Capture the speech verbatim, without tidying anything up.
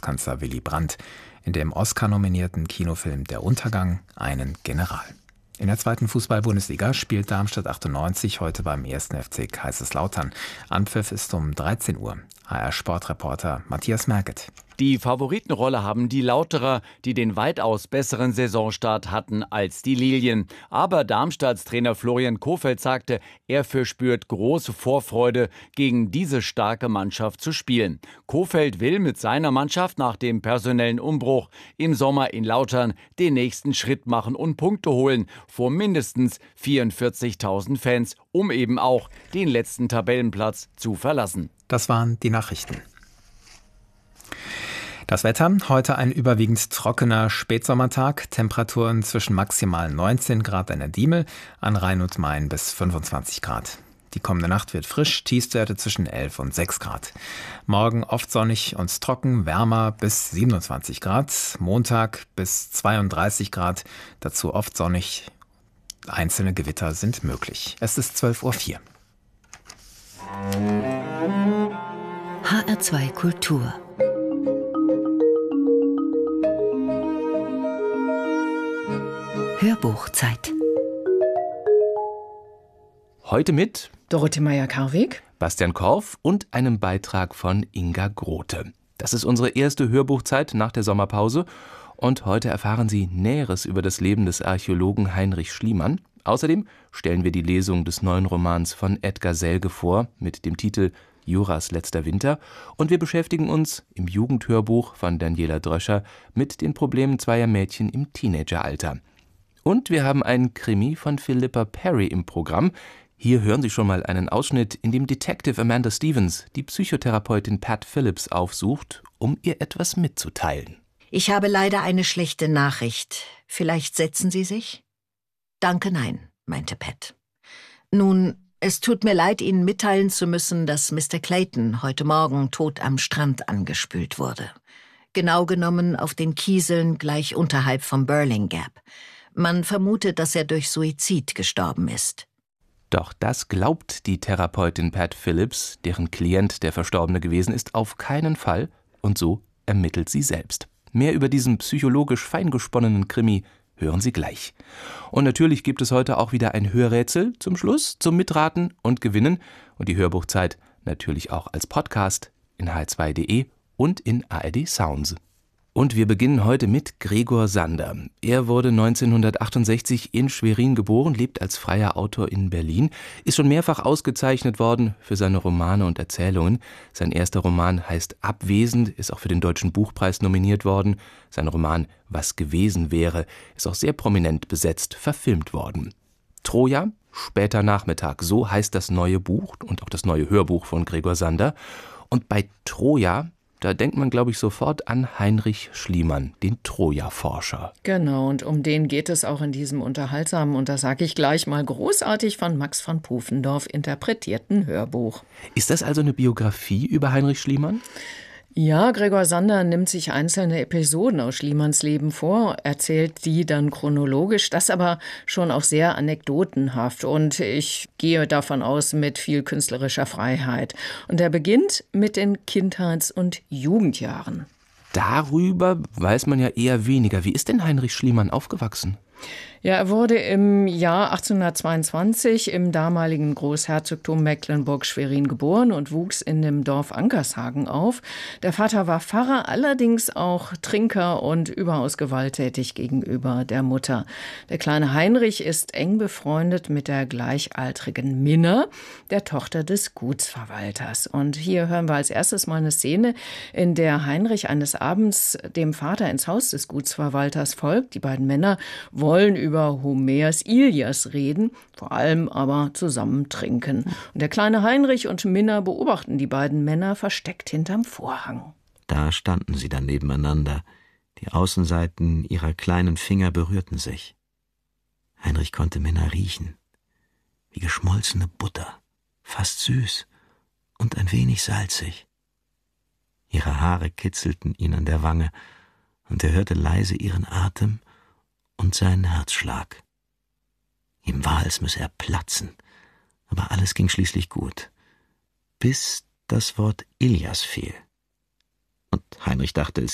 Bundeskanzler Willy Brandt in dem Oscar-nominierten Kinofilm Der Untergang einen General. In der zweiten Fußball-Bundesliga spielt Darmstadt achtundneunzig heute beim ersten F C Kaiserslautern. Anpfiff ist um dreizehn Uhr. H R-Sportreporter Matthias Merget. Die Favoritenrolle haben die Lauterer, die den weitaus besseren Saisonstart hatten als die Lilien. Aber Darmstadts Trainer Florian Kohfeldt sagte, er verspürt große Vorfreude, gegen diese starke Mannschaft zu spielen. Kohfeldt will mit seiner Mannschaft nach dem personellen Umbruch im Sommer in Lautern den nächsten Schritt machen und Punkte holen vor mindestens vierundvierzigtausend Fans, um eben auch den letzten Tabellenplatz zu verlassen. Das waren die Nachrichten. Das Wetter, heute ein überwiegend trockener Spätsommertag, Temperaturen zwischen maximal neunzehn Grad an der Diemel, an Rhein und Main bis fünfundzwanzig Grad. Die kommende Nacht wird frisch, Tiefstwerte zwischen elf und sechs Grad. Morgen oft sonnig und trocken, wärmer bis siebenundzwanzig Grad, Montag bis zweiunddreißig Grad, dazu oft sonnig, einzelne Gewitter sind möglich. Es ist zwölf Uhr vier. H R zwei Kultur. Hörbuchzeit. Heute mit Dorothee Meyer-Karweg, Bastian Korff und einem Beitrag von Inga Grote. Das ist unsere erste Hörbuchzeit nach der Sommerpause und heute erfahren Sie Näheres über das Leben des Archäologen Heinrich Schliemann. Außerdem stellen wir die Lesung des neuen Romans von Edgar Selge vor mit dem Titel Juras letzter Winter und wir beschäftigen uns im Jugendhörbuch von Daniela Dröscher mit den Problemen zweier Mädchen im Teenageralter. Und wir haben einen Krimi von Philippa Perry im Programm. Hier hören Sie schon mal einen Ausschnitt, in dem Detective Amanda Stevens die Psychotherapeutin Pat Phillips aufsucht, um ihr etwas mitzuteilen. Ich habe leider eine schlechte Nachricht. Vielleicht setzen Sie sich? Danke, nein, meinte Pat. Nun, es tut mir leid, Ihnen mitteilen zu müssen, dass Mister Clayton heute Morgen tot am Strand angespült wurde. Genau genommen auf den Kieseln gleich unterhalb vom Burling Gap. Man vermutet, dass er durch Suizid gestorben ist. Doch das glaubt die Therapeutin Pat Phillips, deren Klient der Verstorbene gewesen ist, auf keinen Fall. Und so ermittelt sie selbst. Mehr über diesen psychologisch feingesponnenen Krimi hören Sie gleich. Und natürlich gibt es heute auch wieder ein Hörrätsel zum Schluss, zum Mitraten und Gewinnen. Und die Hörbuchzeit natürlich auch als Podcast in h zwei punkt de und in A R D Sounds. Und wir beginnen heute mit Gregor Sander. Er wurde neunzehnhundertachtundsechzig in Schwerin geboren, lebt als freier Autor in Berlin, ist schon mehrfach ausgezeichnet worden für seine Romane und Erzählungen. Sein erster Roman heißt Abwesend, ist auch für den Deutschen Buchpreis nominiert worden. Sein Roman Was gewesen wäre ist auch sehr prominent besetzt, verfilmt worden. Troja, später Nachmittag, so heißt das neue Buch und auch das neue Hörbuch von Gregor Sander. Und bei Troja, da denkt man, glaube ich, sofort an Heinrich Schliemann, den Troja-Forscher. Genau, und um den geht es auch in diesem unterhaltsamen, und das sage ich gleich mal, großartig von Max von Pufendorf interpretierten Hörbuch. Ist das also eine Biografie über Heinrich Schliemann? Ja, Gregor Sander nimmt sich einzelne Episoden aus Schliemanns Leben vor, erzählt die dann chronologisch, das aber schon auch sehr anekdotenhaft und ich gehe davon aus mit viel künstlerischer Freiheit. Und er beginnt mit den Kindheits- und Jugendjahren. Darüber weiß man ja eher weniger. Wie ist denn Heinrich Schliemann aufgewachsen? Ja, er wurde im Jahr achtzehnhundertzweiundzwanzig im damaligen Großherzogtum Mecklenburg-Schwerin geboren und wuchs in dem Dorf Ankershagen auf. Der Vater war Pfarrer, allerdings auch Trinker und überaus gewalttätig gegenüber der Mutter. Der kleine Heinrich ist eng befreundet mit der gleichaltrigen Minna, der Tochter des Gutsverwalters. Und hier hören wir als erstes mal eine Szene, in der Heinrich eines Abends dem Vater ins Haus des Gutsverwalters folgt. Die beiden Männer wollen über Homers Ilias reden, vor allem aber zusammen trinken. Und der kleine Heinrich und Minna beobachten die beiden Männer versteckt hinterm Vorhang. Da standen sie dann nebeneinander. Die Außenseiten ihrer kleinen Finger berührten sich. Heinrich konnte Minna riechen. Wie geschmolzene Butter, fast süß und ein wenig salzig. Ihre Haare kitzelten ihn an der Wange, und er hörte leise ihren Atem und seinen Herzschlag. Ihm war, als müsse er platzen, aber alles ging schließlich gut, bis das Wort Ilias fiel. Und Heinrich dachte, es